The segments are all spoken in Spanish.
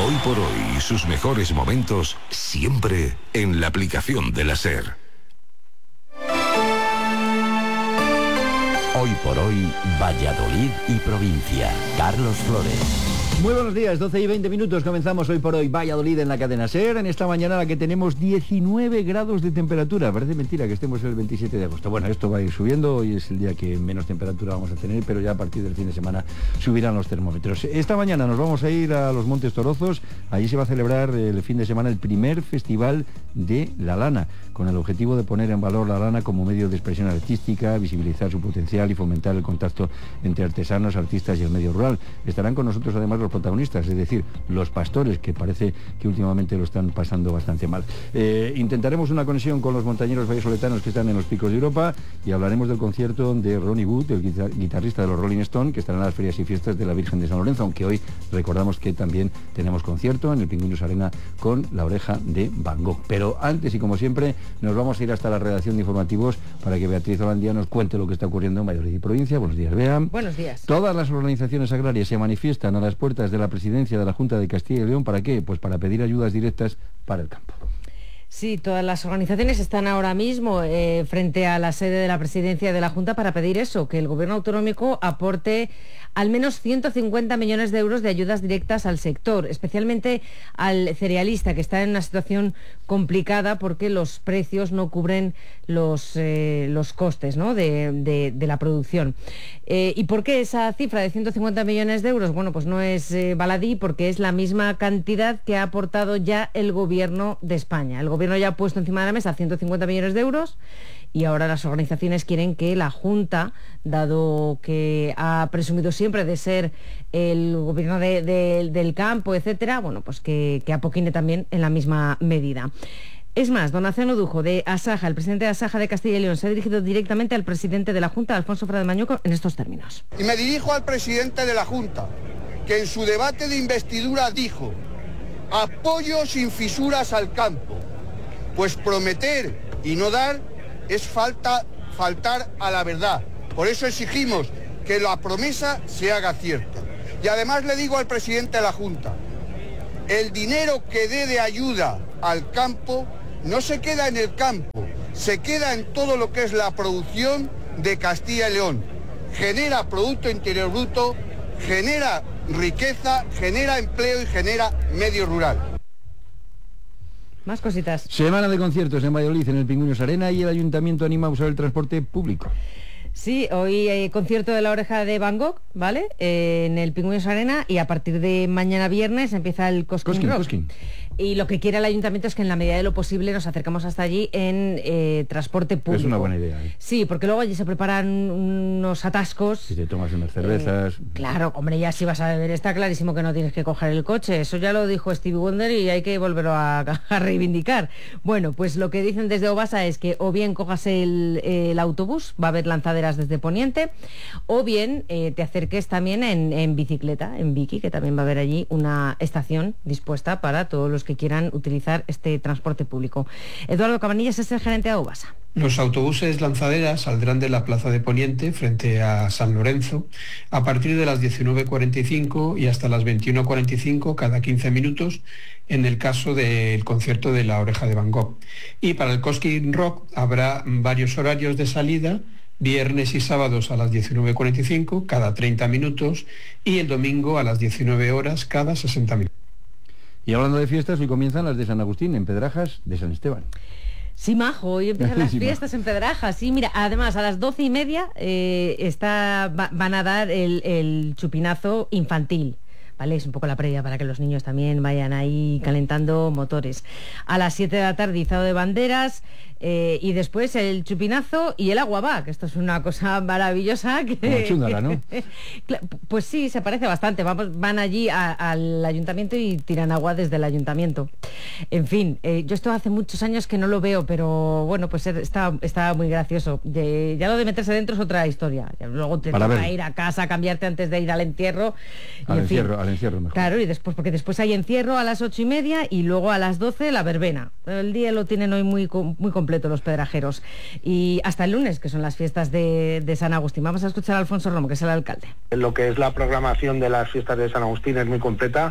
Hoy por hoy, sus mejores momentos siempre en la aplicación de la SER. Hoy por hoy, Valladolid y provincia. Carlos Flores. Muy buenos días, 12 y 20 minutos, comenzamos Hoy por Hoy Valladolid en la cadena SER, en esta mañana en la que tenemos 19 grados de temperatura. Parece mentira que estemos el 27 de agosto. Bueno, esto va a ir subiendo, hoy es el día que menos temperatura vamos a tener, pero ya a partir del fin de semana subirán los termómetros. Esta mañana nos vamos a ir a los Montes Torozos, allí se va a celebrar el fin de semana el primer festival de la lana, con el objetivo de poner en valor la lana como medio de expresión artística, visibilizar su potencial y fomentar el contacto entre artesanos, artistas y el medio rural. Estarán con nosotros además los protagonistas, es decir, los pastores, que parece que últimamente lo están pasando bastante mal. Intentaremos una conexión con los montañeros vallesoletanos que están en los picos de Europa y hablaremos del concierto de Ronnie Wood, el guitarrista de los Rolling Stones, que estará en las ferias y fiestas de la Virgen de San Lorenzo, aunque hoy recordamos que también tenemos concierto en el Pingüinos Arena con La Oreja de Van Gogh. Pero antes y como siempre nos vamos a ir hasta la redacción de informativos para que Beatriz Holandía nos cuente lo que está ocurriendo en Valladolid y provincia. Buenos días, Bea. Buenos días. Todas las organizaciones agrarias se manifiestan a las puertas de la presidencia de la Junta de Castilla y León. ¿Para qué? Pues para pedir ayudas directas para el campo. Sí, todas las organizaciones están ahora mismo frente a la sede de la presidencia de la Junta para pedir eso, que el gobierno autonómico aporte al menos 150 millones de euros de ayudas directas al sector, especialmente al cerealista, que está en una situación complicada porque los precios no cubren los costes, ¿no?, de la producción. ¿Y por qué esa cifra de 150 millones de euros? Bueno, pues no es baladí, porque es la misma cantidad que ha aportado ya el gobierno de España. El gobierno ya ha puesto encima de la mesa 150 millones de euros y ahora las organizaciones quieren que la Junta, dado que ha presumido siempre de ser el gobierno del campo, etcétera, bueno, pues que apoquine también en la misma medida. Es más, don Aciano Dujo, de Asaja, el presidente de Asaja de Castilla y León, se ha dirigido directamente al presidente de la Junta, Alfonso Frade Mañuco, en estos términos. Y me dirijo al presidente de la Junta, que en su debate de investidura dijo: apoyo sin fisuras al campo. Pues prometer y no dar es faltar a la verdad. Por eso exigimos que la promesa se haga cierta. Y además le digo al presidente de la Junta, el dinero que dé de ayuda al campo no se queda en el campo, se queda en todo lo que es la producción de Castilla y León. Genera Producto Interior Bruto, genera riqueza, genera empleo y genera medio rural. Más cositas. Semana de conciertos en Valladolid, en el Pingüinos Arena, y el ayuntamiento anima a usar el transporte público. Sí, hoy hay concierto de La Oreja de Van Gogh, ¿vale? En el Pingüinos Arena, y a partir de mañana viernes empieza el Cosquín Rock. Y lo que quiere el ayuntamiento es que en la medida de lo posible nos acercamos hasta allí en transporte público. Es una buena idea. Sí, porque luego allí se preparan unos atascos. Si te tomas unas cervezas. Claro, hombre, ya si vas a beber está clarísimo que no tienes que coger el coche. Eso ya lo dijo Stevie Wonder y hay que volverlo a reivindicar. Bueno, pues lo que dicen desde Obasa es que o bien cojas el autobús, va a haber lanzaderas desde Poniente, o bien te acerques también en bicicleta, en Vicky, que también va a haber allí una estación dispuesta para todos los que quieran utilizar este transporte público. Eduardo Cabanillas es el gerente de Obasa. Los autobuses lanzaderas saldrán de la Plaza de Poniente frente a San Lorenzo a partir de las 19:45 y hasta las 21:45 cada 15 minutos en el caso del concierto de La Oreja de Van Gogh. Y para el Cosquín Rock habrá varios horarios de salida, viernes y sábados a las 19:45 cada 30 minutos y el domingo a las 19 horas cada 60 minutos. Y hablando de fiestas, hoy comienzan las de San Agustín, en Pedrajas de San Esteban. Sí, majo, hoy empiezan las fiestas en Pedrajas. Sí, mira, además a las 12:30 van a dar el chupinazo infantil. ¿Vale? Es un poco la previa para que los niños también vayan ahí calentando motores. A las 7 de la tarde, izado de banderas, y después el chupinazo y el agua va, que esto es una cosa maravillosa. Como chúndara, ¿no? Pues sí, se parece bastante. Van allí al ayuntamiento y tiran agua desde el ayuntamiento. En fin, yo esto hace muchos años que no lo veo, pero bueno, pues está muy gracioso. Ya lo de meterse dentro es otra historia. Luego te toca ir a casa, cambiarte antes de ir al entierro. Al encierro mejor. Claro, y después, porque después hay encierro a las 8:30 y luego a las 12 la verbena. El día lo tienen hoy muy completo los pedrajeros. Y hasta el lunes, que son las fiestas de San Agustín. Vamos a escuchar a Alfonso Romo, que es el alcalde. Lo que es la programación de las fiestas de San Agustín es muy completa.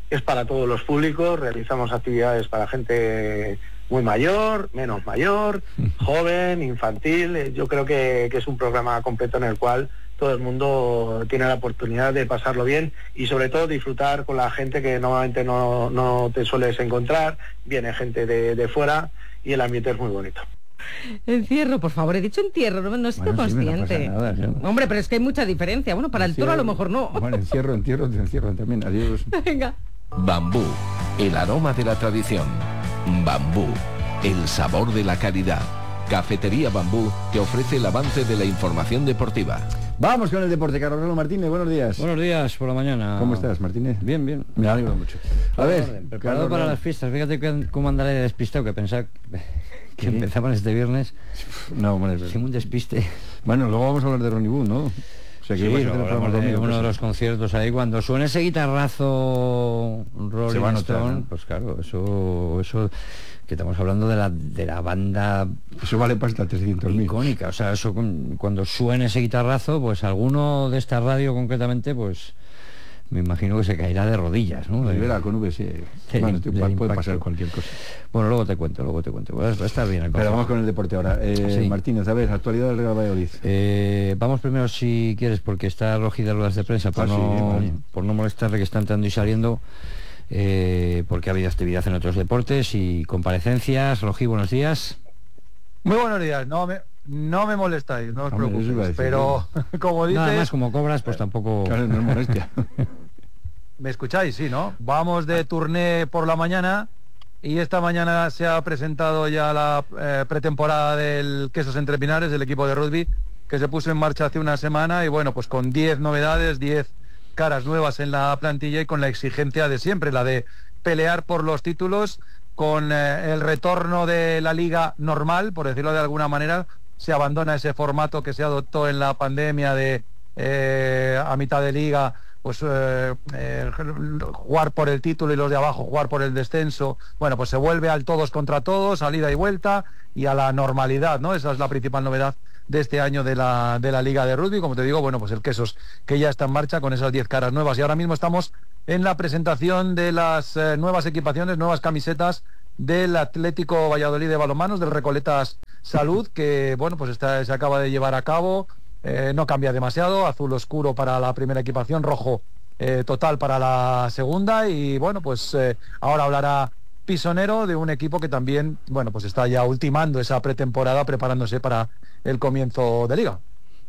es para todos los públicos, realizamos actividades para gente muy mayor, menos mayor, joven, infantil. Yo creo que es un programa completo en el cual todo el mundo tiene la oportunidad de pasarlo bien y sobre todo disfrutar con la gente que normalmente no te sueles encontrar. Viene gente de fuera y el ambiente es muy bonito. Encierro, por favor, he dicho entierro, no estoy consciente. No pasa nada, ¿sí? Hombre, pero es que hay mucha diferencia. Bueno, para Encierro, el toro a lo mejor no. Bueno, encierro también. Adiós. Venga. Bambú, el aroma de la tradición. Bambú, el sabor de la calidad. Cafetería Bambú te ofrece el avance de la información deportiva. Vamos con el deporte. Carlos Martínez, buenos días. Buenos días por la mañana. ¿Cómo estás, Martínez? Bien. Me alegro mucho. A ver, preparado para las fiestas. Fíjate cómo andaré de despistado, que pensaba que empezaban este viernes. No, hombre, sin un despiste. Bueno, luego vamos a hablar de Ronnie Wood, ¿no? O sea, que sí, uno de los conciertos ahí, cuando suene ese guitarrazo Rolling Stone, ¿no? Pues claro, eso que estamos hablando de la banda, eso vale pasta, 300.000 icónica, o sea, eso cuando suene ese guitarrazo, pues alguno de esta radio concretamente, pues me imagino que se caerá de rodillas, ¿no? Verá con VS. Bueno, puede pasar cualquier cosa. Bueno, luego te cuento. Va a estar bien. Pero vamos con el deporte ahora. Sí. Martínez, a ver, actualidad del Real Valladolid. Vamos primero, si quieres, porque está Rogi de ruedas de prensa, por no molestarle, que está entrando y saliendo, porque ha habido actividad en otros deportes y comparecencias. Rogi, buenos días. Muy buenos días. No me molestáis, no os preocupéis, pero como dices... Nada más, como cobras, pues tampoco... Claro, no es molestia. ¿Me escucháis? Sí, ¿no? Vamos de turné por la mañana y esta mañana se ha presentado ya la pretemporada del Quesos Entre Pinares, del equipo de rugby, que se puso en marcha hace una semana y bueno, pues con 10 novedades, 10 caras nuevas en la plantilla y con la exigencia de siempre, la de pelear por los títulos, con el retorno de la liga normal, por decirlo de alguna manera. Se abandona ese formato que se adoptó en la pandemia de a mitad de liga pues jugar por el título y los de abajo jugar por el descenso. Bueno, pues se vuelve al todos contra todos, a ida y vuelta y a la normalidad, ¿no? Esa es la principal novedad de este año de la Liga de Rugby. Como te digo, bueno, pues el Quesos, que ya está en marcha con esas 10 caras nuevas, y ahora mismo estamos en la presentación de las nuevas equipaciones, nuevas camisetas del Atlético Valladolid de balonmanos, del Recoletas Salud, que bueno, pues se acaba de llevar a cabo. No cambia demasiado, azul oscuro para la primera equipación, rojo total para la segunda, y bueno, pues ahora hablará Pisonero, de un equipo que también, bueno, pues está ya ultimando esa pretemporada, preparándose para el comienzo de liga.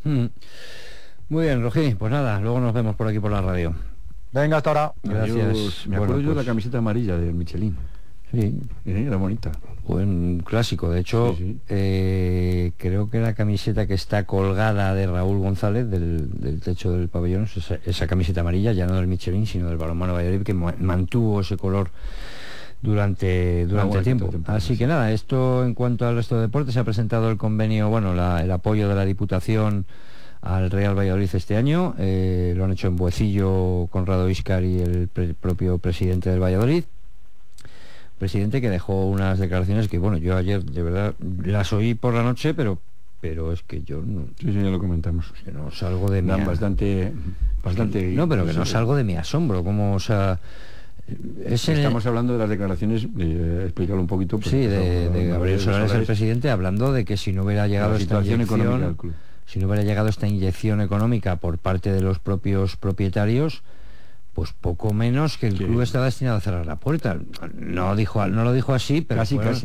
Muy bien, Rogi, pues nada, luego nos vemos por aquí por la radio. Venga, hasta ahora. Gracias. Me acuerdo yo de la camiseta amarilla del Michelin. Sí, era bonita. Un clásico, de hecho, sí. Creo que la camiseta que está colgada de Raúl González del techo del pabellón, esa camiseta amarilla, ya no del Michelin, sino del balonmano Valladolid, que mantuvo ese color durante tiempo. Así que nada, esto en cuanto al resto de deportes. Se ha presentado el convenio, bueno, el apoyo de la Diputación al Real Valladolid este año. Lo han hecho en Buecillo, Conrado Íscar y el propio presidente del Valladolid. Presidente que dejó unas declaraciones que, bueno, yo ayer de verdad las oí por la noche, pero es que yo no... Sí, ya lo comentamos. Que no salgo de mi... Bastante... No, pero que no salgo de mi asombro, como, o sea... Estamos hablando de las declaraciones, explícalo un poquito. Pues, sí, de Gabriel Solares, el presidente, hablando de que si no hubiera llegado esta inyección, si no hubiera llegado esta inyección económica por parte de los propios propietarios, pues poco menos que el club está destinado a cerrar la puerta. No lo dijo así, pero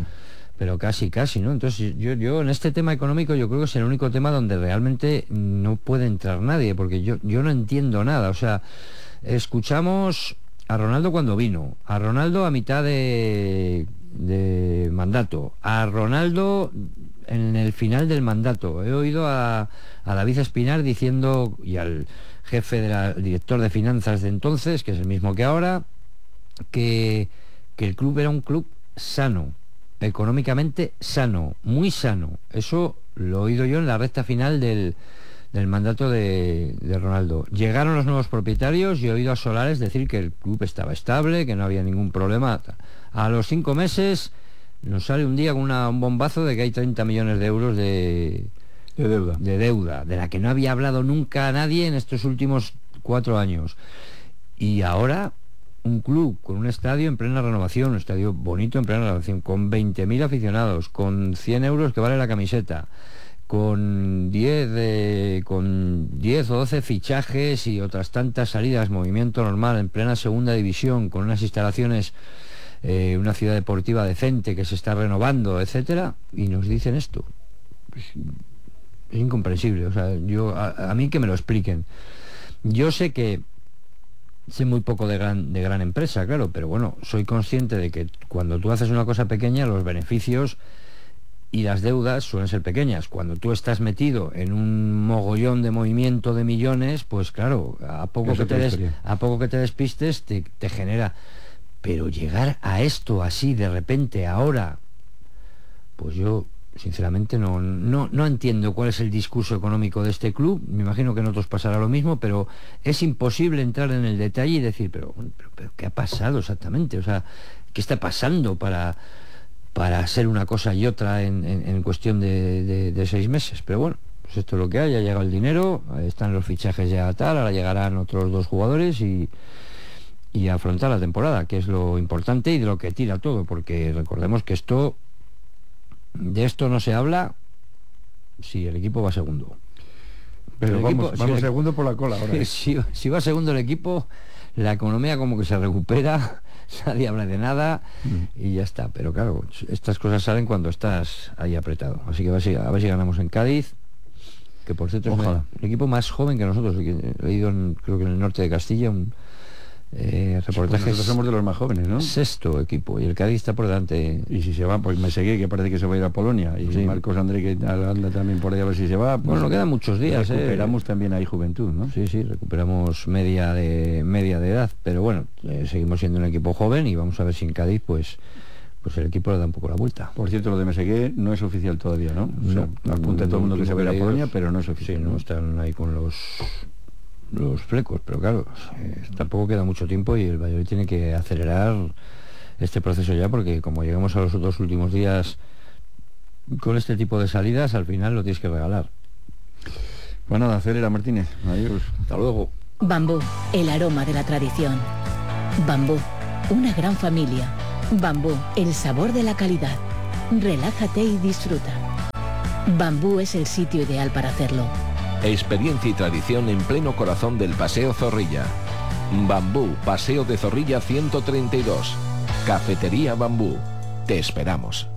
casi, ¿no? Entonces yo en este tema económico yo creo que es el único tema donde realmente no puede entrar nadie, porque yo no entiendo nada. O sea, escuchamos a Ronaldo cuando vino, a Ronaldo a mitad de mandato, a Ronaldo en el final del mandato. He oído a David Espinar diciendo, y al jefe del director de finanzas de entonces, que es el mismo que ahora, que el club era un club sano, económicamente sano, muy sano. Eso lo he oído yo en la recta final del mandato de Ronaldo. Llegaron los nuevos propietarios y he oído a Solares decir que el club estaba estable, que no había ningún problema. A los 5 meses nos sale un día con un bombazo de que hay 30 millones de euros de deuda, de la que no había hablado nunca nadie en estos últimos 4 años. Y ahora un club con un estadio en plena renovación, un estadio bonito en plena renovación, con 20.000 aficionados, con 100 euros que vale la camiseta, con 10 o 12 fichajes y otras tantas salidas, movimiento normal en plena segunda división, con unas instalaciones, una ciudad deportiva decente que se está renovando, etcétera, y nos dicen esto. Es incomprensible. O sea, a mí que me lo expliquen. Yo sé muy poco de gran empresa, claro, pero bueno, soy consciente de que cuando tú haces una cosa pequeña, los beneficios y las deudas suelen ser pequeñas. Cuando tú estás metido en un mogollón de movimiento de millones, pues claro, a poco que te despistes te genera. Pero llegar a esto así de repente ahora, pues yo sinceramente no entiendo cuál es el discurso económico de este club. Me imagino que en otros pasará lo mismo, pero es imposible entrar en el detalle y decir, pero ¿qué ha pasado exactamente? O sea, ¿qué está pasando para hacer una cosa y otra en cuestión de 6 meses? Pero bueno, pues esto es lo que hay, ya ha llegado el dinero, están los fichajes ya tal, ahora llegarán otros 2 jugadores y afrontar la temporada, que es lo importante y de lo que tira todo, porque recordemos que de esto no se habla si el equipo va segundo. Pero vamos segundo por la cola ahora. Si va segundo el equipo, la economía como que se recupera, nadie habla de nada y ya está. Pero claro, estas cosas salen cuando estás ahí apretado. Así que a ver si ganamos en Cádiz, que por cierto es el equipo más joven que nosotros. He ido creo que en el norte de Castilla, reportajes. Nosotros somos de los más jóvenes, ¿no? 6º equipo, y el Cádiz está por delante. Y si se va, pues me seguí, que parece que se va a ir a Polonia, y sí. Marcos André, que anda también por ahí a ver si se va. Pues bueno, nos quedan muchos días. Recuperamos también ahí juventud, ¿no? Sí, recuperamos media de edad, pero bueno, seguimos siendo un equipo joven y vamos a ver si en Cádiz pues el equipo le da un poco la vuelta. Por cierto, lo de Mesegué no es oficial todavía, ¿no? O sea, apunta todo el mundo que se va a ir a Polonia, pero no es oficial. Sí, no están ahí con los flecos, pero claro, tampoco queda mucho tiempo y el Valladolid tiene que acelerar este proceso ya, porque como llegamos a los 2 últimos días con este tipo de salidas, al final lo tienes que regalar. Pues nada, acelera, Martínez. Adiós. Hasta luego. Bambú, el aroma de la tradición. Bambú, una gran familia. Bambú, el sabor de la calidad. Relájate y disfruta. Bambú es el sitio ideal para hacerlo. Experiencia y tradición en pleno corazón del Paseo Zorrilla. Bambú, Paseo de Zorrilla 132. Cafetería Bambú. Te esperamos.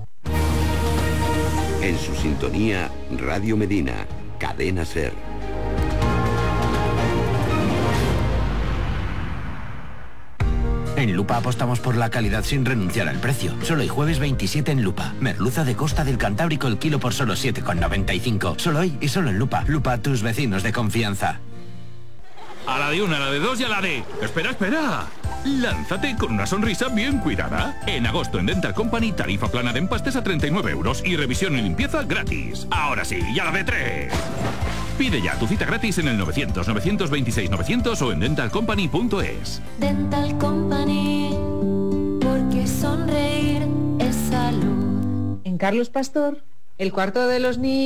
En su sintonía, Radio Medina, Cadena SER. En Lupa apostamos por la calidad sin renunciar al precio. Solo hay jueves 27 en Lupa. Merluza de Costa del Cantábrico el kilo por solo 7,95. Solo hoy y solo en Lupa. Lupa, tus vecinos de confianza. A la de 1, a la de 2 y a la de... ¡Espera! Lánzate con una sonrisa bien cuidada. En agosto en Dental Company, tarifa plana de empastes a 39 euros y revisión y limpieza gratis. Ahora sí, y a la de 3. Pide ya tu cita gratis en el 900-926-900 o en dentalcompany.es. Dental Company, porque sonreír es salud. En Carlos Pastor, el cuarto de los niños.